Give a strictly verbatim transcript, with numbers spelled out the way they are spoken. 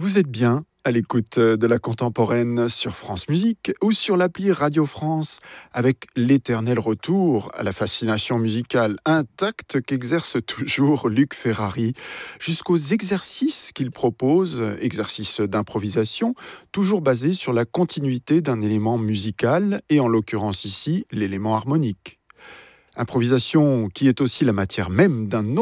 Vous êtes bien à l'écoute de la contemporaine sur France Musique ou sur l'appli Radio France avec l'éternel retour à la fascination musicale intacte qu'exerce toujours Luc Ferrari jusqu'aux exercices qu'il propose, exercices d'improvisation, toujours basés sur la continuité d'un élément musical et en l'occurrence ici l'élément harmonique. Improvisation qui est aussi la matière même d'un